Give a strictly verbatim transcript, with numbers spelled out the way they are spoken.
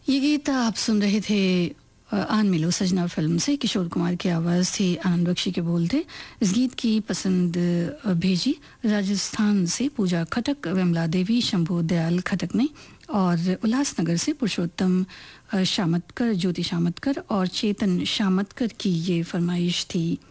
ये गीत आप सुन रहे थे अ, आन मिलो सजना फिल्म से। किशोर कुमार की आवाज़ थी, आनंद बख्शी के बोल थे। इस गीत की पसंद अ, भेजी राजस्थान से पूजा खटक, विमला देवी, शंभू दयाल खटक ने, और उल्लासनगर से पुरुषोत्तम अ, शामतकर, ज्योति शामतकर और चेतन शामतकर की ये फरमाइश थी।